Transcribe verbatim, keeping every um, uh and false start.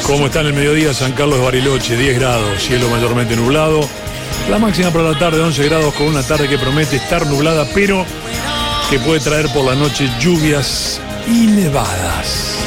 ¿Cómo está en el mediodía San Carlos de Bariloche? diez grados, cielo mayormente nublado. La máxima para la tarde, once grados, con una tarde que promete estar nublada, pero que puede traer por la noche lluvias y nevadas.